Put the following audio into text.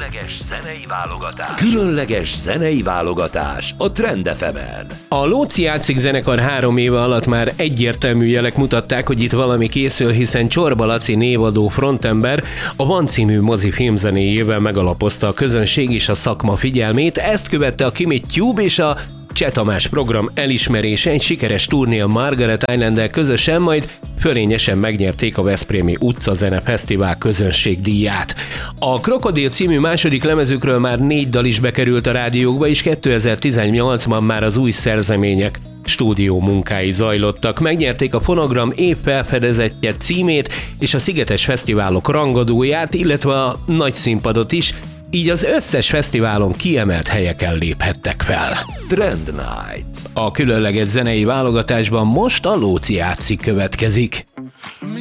Különleges zenei válogatás a Trend FM-en. A Lóczy játszik zenekar 3 éve alatt már egyértelmű jelek mutatták, hogy itt valami készül, hiszen Csorba Laci névadó frontember a Van című mozifilm zenéjével megalapozta a közönség és a szakma figyelmét. Ezt követte a Kimi Tube és a Cseh Tamás program elismerése egy sikeres turné a Margaret Island-del közösen, majd fölényesen megnyerték a Veszprémi Utcazene Fesztivál közönségdíját. A Krokodil című második lemezükről már 4 dal is bekerült a rádiókba, és 2018-ban már az új szerzemények stúdió munkái zajlottak. Megnyerték a Fonogram év felfedezettje címét és a Szigetes Fesztiválok rangadóját, illetve a nagy színpadot is, így az összes fesztiválon kiemelt helyeken léphettek fel. Trend Night. A különleges zenei válogatásban most a Lóczy játszik következik.